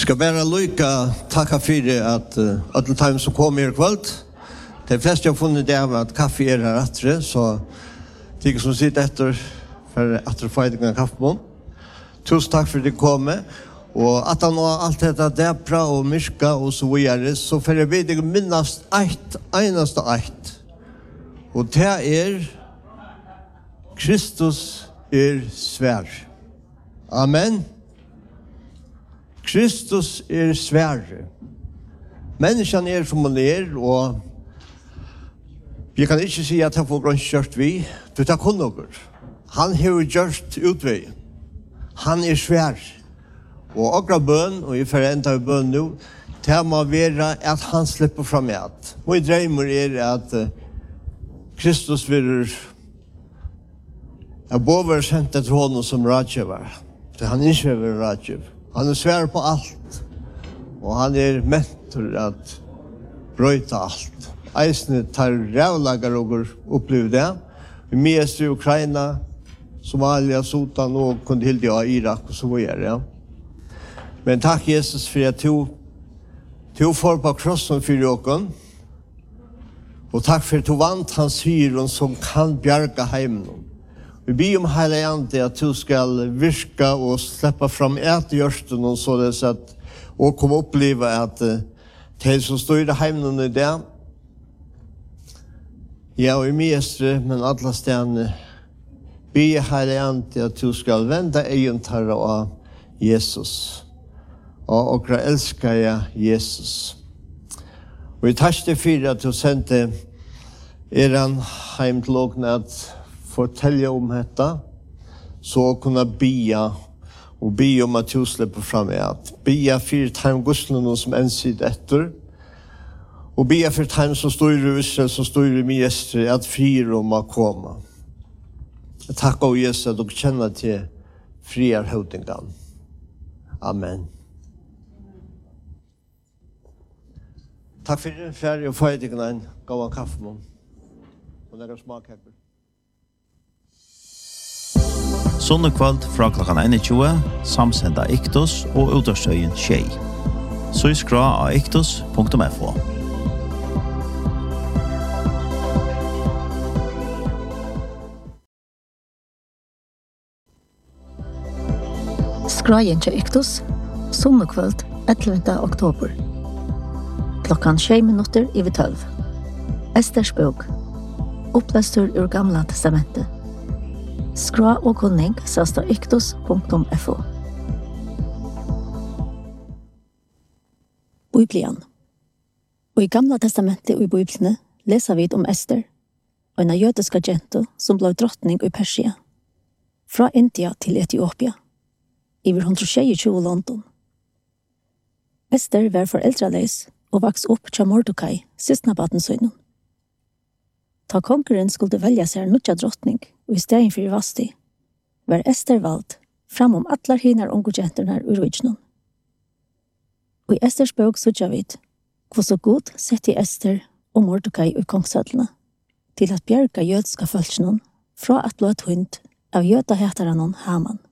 Ska bara lycka tacka för att alla time som kommer i kväll. De flesta har funnit det av att kaffe är här attre, så tycker som sitter efter för att få en kaffe. Tusen tack för att du kom. Och att han har allt detta däpra och myrka och så vidare, så för jag vet minnas einaste ett. Och det är Kristus är svär. Amen. Kristus är svär. Människan är som hon är, och vi kan inte säga att han får grønnkjørt vi. Du tar kun noe. Han har gjort utvei. Han er svær. Og akkurat bøn, og vi forenter bøn nå, det må være at han slipper fram et. Og i drømmer er at Kristus vil både sendt etter honom som rådgjøver. Så han ikke vil rådgjøver. Han er svær på alt. Og han er ment til at brøyta alt. Eisne tar rævlager og opplever det. Vi mest i Ukraina, Somalia, Sudan og kunne hilde av Irak og så videre. Ja. Men takk Jesus for at du får på krossen for dere. Og takk for at du vant hans hyren som kan bjerga heimen. Vi ber om hele ante at du skal virke og slippe fram et i hjørsten og så det at og komme oppleve at de som står i heimen i det. Ja, og i mestre, men alle stedene be hele ante at du skal vende egen tarra av Jesus. Og elsker jeg Jesus. Og vi tar det for at du sendte han heim til åkne at fortelle om dette, så kunne bia og be om at du slipper fram at bia for time guslene som ensid etter, og bia for time som står i Israel, som står i mestre, at frier om å komme. Takk av Jesus at du kjenner til frier høvdingen. Amen. Takk for det, ferie og feitingene, en gav en kaffe med. Og det er smakhepper. Sånne kveld fra klokken 21, samsenda Iktos og Udarstøyen Tjei. Så skra av iktos.fo. Skrajen til Iktos, sånne kveld 11. oktober. Klokkan 6 minutter i 12. Esters bok. Opplestur ur Gamla testamentet. Skra og kunning sast av iktos.fo. Bibelen. Og i Gamla testamentet og i Bibelene leser vi om Ester, og en jødiska jente som ble drottning i Persia, fra India til Etiopia, i 122 London. Ester var foreldraleis og vaks opp til Mordecai, sistnabaten sønnen. Ta konkurren skulle velge seg nødja drottning, og i stedet for Vasti, var Ester valgt framom atlar hinar ungodjenterna ur Rujnun. Og i Esters bok sutja vid, hvor så god sett i Ester og Mordecai ur kongsødlene, til at bjerga jødska følsjonen fra at blå et hund av jødahetarannon Haman.